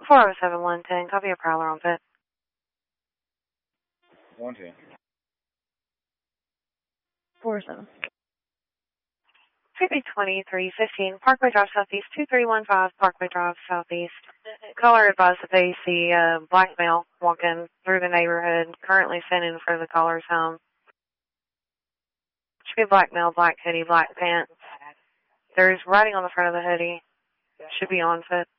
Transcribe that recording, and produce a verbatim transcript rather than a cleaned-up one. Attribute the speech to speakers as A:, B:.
A: four oh seven one ten, copy a prowler on foot.
B: one ten.
A: four oh seven. Freeway twenty-three fifteen, Parkway Drive Southeast, two three one five, Parkway Drive Southeast. Caller advised that they see a black male walking through the neighborhood, currently sitting in front of the caller's home. Should be a black male, black hoodie, black pants. There's writing on the front of the hoodie. Should be on foot.